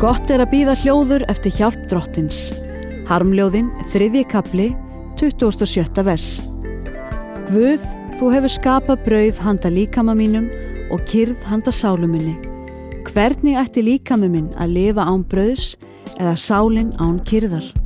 Gott að bíða hljóður eftir hjálp drottins. Harmljóðin, 3. kafli, 27. vers. Guð, þú hefur skapað brauð handa líkama mínum og kyrrð handa sálu minni. Hvernig ætti líkami minn að lifa án brauðs eða sálin án kyrrðar?